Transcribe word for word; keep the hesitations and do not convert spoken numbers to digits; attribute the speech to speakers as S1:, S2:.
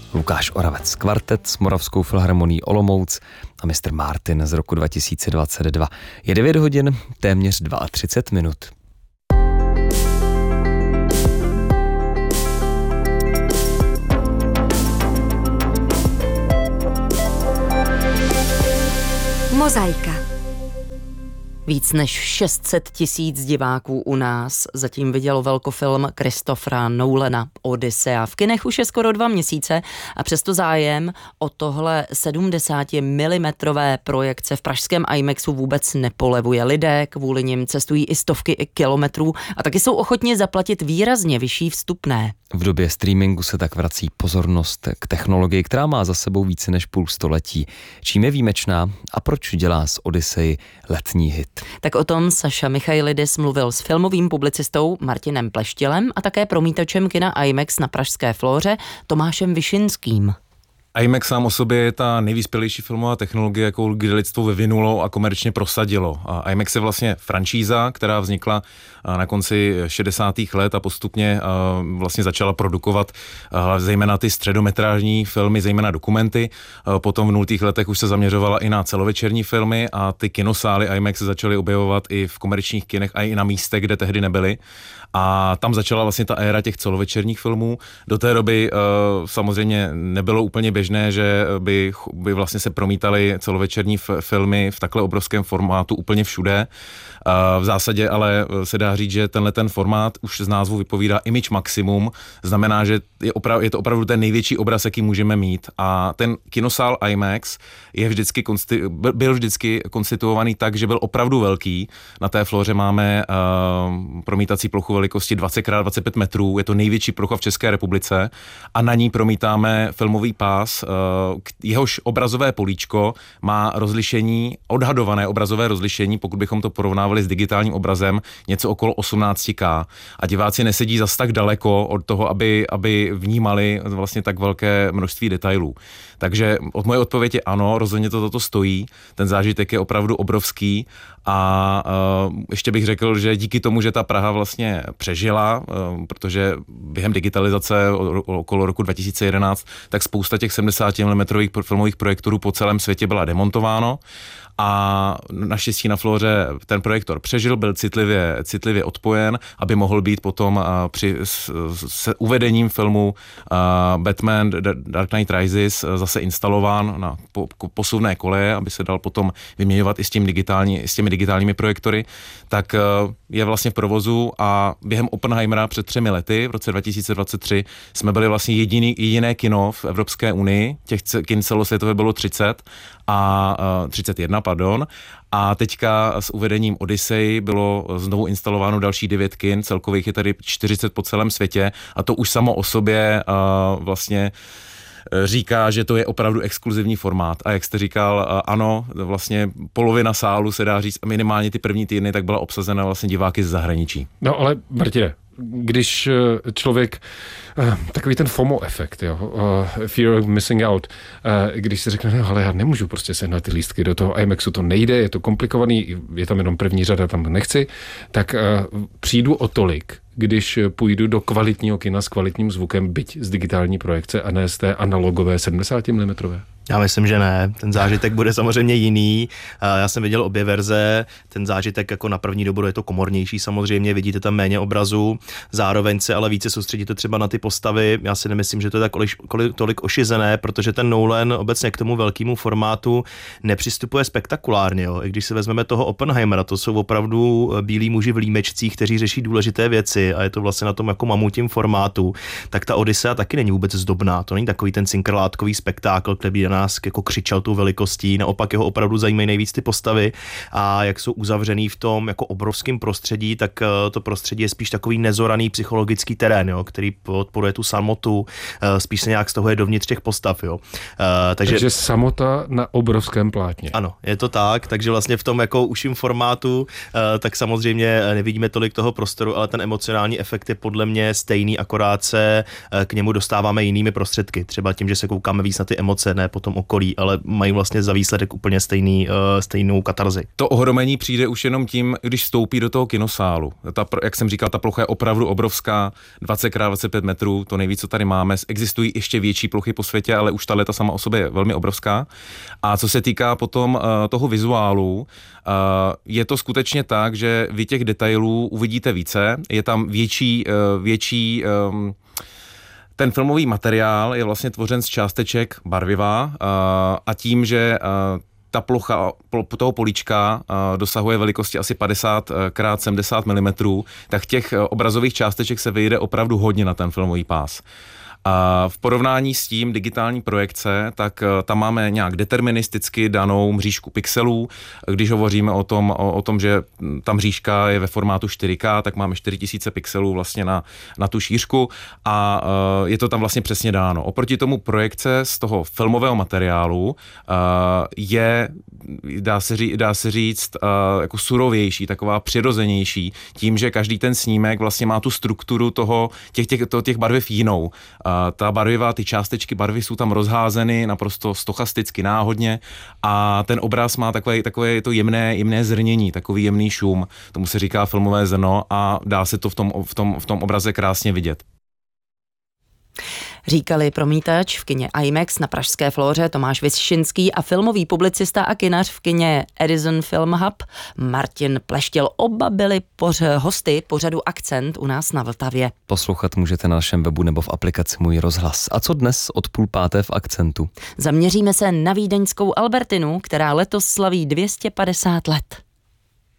S1: Lukáš Oravec, kvartet s Moravskou filharmonií Olomouc a mistr Martin z roku dva tisíce dvacet dva. Je devět hodin, téměř třicet dva minut.
S2: Mozaika. Víc než šest set tisíc diváků u nás zatím vidělo velkofilm Christophera Nolana Odyssea. V kinech už je skoro dva měsíce a přesto zájem o tohle sedmdesátimilimetrové projekce v pražském IMAXu vůbec nepolevuje. Lidé kvůli nim cestují i stovky kilometrů a taky jsou ochotni zaplatit výrazně vyšší vstupné.
S1: V době streamingu se tak vrací pozornost k technologii, která má za sebou více než půl století. Čím je výjimečná a proč dělá z Odyssey letní hit?
S2: Tak o tom Saša Michailidis mluvil s filmovým publicistou Martinem Pleštilem a také promítačem kina IMAX na pražské Flóře Tomášem Višinským.
S3: IMAX sám o sobě je ta nejvyspělejší filmová technologie, jakou kdy lidstvo vyvinulo a komerčně prosadilo. A IMAX je vlastně franšíza, která vznikla na konci šedesátých let a postupně vlastně začala produkovat zejména ty středometrážní filmy, zejména dokumenty. Potom v nultých letech už se zaměřovala i na celovečerní filmy a ty kinosály IMAX se začaly objevovat i v komerčních kinech a i na místech, kde tehdy nebyly. A tam začala vlastně ta éra těch celovečerních filmů. Do té doby uh, samozřejmě nebylo úplně běžné, že by, by vlastně se promítaly celovečerní f- filmy v takhle obrovském formátu úplně všude. Uh, v zásadě ale se dá říct, že tenhle ten formát už z názvu vypovídá Image Maximum, znamená, že je, oprav, je to opravdu ten největší obraz, jaký můžeme mít. A ten kinosál IMAX je vždycky konsti- byl vždycky konstituovaný tak, že byl opravdu velký. Na té Flóře máme uh, promítací plochu velikosti dvacet krát dvacet pět metrů, je to největší plocha v České republice a na ní promítáme filmový pás, jehož obrazové políčko má rozlišení, odhadované obrazové rozlišení, pokud bychom to porovnávali s digitálním obrazem, něco okolo osmnáct ká. A diváci nesedí zas tak daleko od toho, aby, aby vnímali vlastně tak velké množství detailů. Takže od moje odpověď je ano, rozhodně to toto stojí, ten zážitek je opravdu obrovský a uh, ještě bych řekl, že díky tomu, že ta Praha vlastně přežila, uh, protože během digitalizace okolo roku dva tisíce jedenáct, tak spousta těch sedmdesátimilimetrových filmových projektorů po celém světě byla demontováno a naštěstí na Flóře ten projektor přežil, byl citlivě, citlivě odpojen, aby mohl být potom uh, při s, s uvedením filmu uh, Batman Dark Knight Rises uh, zase instalován na po, posuvné koleje, aby se dal potom vyměňovat i s, tím digitální, s těmi digitálními projektory, tak uh, je vlastně v provozu a během Oppenheimera před třemi lety, v roce dva tisíce dvacet tři, jsme byli vlastně jediný, jediné kino v Evropské unii, těch kin celosvětově bylo třicet a uh, třicet jedna, pardon, a teďka s uvedením Odyssey bylo znovu instalováno další devět kin, celkových je tady čtyřicet po celém světě a to už samo o sobě uh, vlastně říká, že to je opravdu exkluzivní formát. A jak jste říkal, ano, vlastně polovina sálu se dá říct, minimálně ty první týdny, tak byla obsazena vlastně diváky z zahraničí.
S4: No ale Martě, když člověk, takový ten FOMO efekt, jo, fear of missing out, když si řekne, no ale já nemůžu prostě sehnat ty lístky do toho IMAXu, to nejde, je to komplikovaný, je tam jenom první řada, tam nechci, tak přijdu o tolik, když půjdu do kvalitního kina s kvalitním zvukem, byť z digitální projekce a ne z té analogové sedmdesátimilimetrové.
S5: Já myslím, že ne. Ten zážitek bude samozřejmě jiný. Já jsem viděl obě verze. Ten zážitek jako na první dobu je to komornější samozřejmě, vidíte tam méně obrazu. Zároveň se ale více soustředíte třeba na ty postavy. Já si nemyslím, že to je tak tolik, tolik ošizené, protože ten Nolan obecně k tomu velkému formátu nepřistupuje spektakulárně. Jo. I když si vezmeme toho Oppenheimera, to jsou opravdu bílí muži v límečcích, kteří řeší důležité věci a je to vlastně na tom jako mamutím formátu. Tak ta Odyssea taky není vůbec zdobná. To není takový ten cinkrlátkový spektákl, který na nás jako křičel tou velikostí, naopak jeho opravdu zajímají nejvíc ty postavy a jak jsou uzavřený v tom jako obrovském prostředí, tak to prostředí je spíš takový nezoraný psychologický terén, jo, který podporuje tu samotu, spíš se nějak z toho je dovnitř těch postav. Jo. Takže,
S4: takže samota na obrovském plátně.
S5: Ano, je to tak, takže vlastně v tom jako užším formátu, tak samozřejmě nevidíme tolik toho prostoru, ale ten emocionální efekt je podle mě stejný, akorát se k němu dostáváme jinými prostředky, třeba tím, že se koukáme víc na ty emoce, ne po tom okolí, ale mají vlastně za výsledek úplně stejný, uh, stejnou katarzi.
S3: To ohromení přijde už jenom tím, když vstoupí do toho kinosálu. Ta, jak jsem říkal, ta plocha je opravdu obrovská, dvacet krát dvacet pět metrů, to nejvíc, co tady máme. Existují ještě větší plochy po světě, ale už tahle ta sama o sobě je velmi obrovská. A co se týká potom uh, toho vizuálu, uh, je to skutečně tak, že vy těch detailů uvidíte více, je tam větší, uh, větší um, ten filmový materiál je vlastně tvořen z částeček barviva uh, a tím, že uh, ta plocha toho políčka uh, dosahuje velikosti asi padesát krát sedmdesát milimetrů, tak těch uh, obrazových částeček se vyjde opravdu hodně na ten filmový pás. A v porovnání s tím digitální projekce, tak tam máme nějak deterministicky danou mřížku pixelů. Když hovoříme o tom, o, o tom, že ta mřížka je ve formátu čtyři ká, tak máme čtyři tisíce pixelů vlastně na, na tu šířku a uh, je to tam vlastně přesně dáno. Oproti tomu projekce z toho filmového materiálu uh, je, dá se, ří, dá se říct, uh, jako surovější, taková přirozenější, tím, že každý ten snímek vlastně má tu strukturu toho, těch, těch, to, těch barviv jinou. A ta barviva, ty částečky barvy jsou tam rozházeny naprosto stochasticky náhodně a ten obraz má takové, takové to jemné, jemné zrnění, takový jemný šum, tomu se říká filmové zrno a dá se to v tom, v tom, v tom obraze krásně vidět.
S2: Říkali promítač v kině IMAX na pražské Flóře Tomáš Vyšinský a filmový publicista a kinař v kině Edison Film Hub Martin Pleštil. Oba byli poř- hosty pořadu Akcent u nás na Vltavě.
S1: Poslouchat můžete na našem webu nebo v aplikaci Můj rozhlas. A co dnes od půl páté v Akcentu?
S2: Zaměříme se na vídeňskou Albertinu, která letos slaví dvě stě padesát let.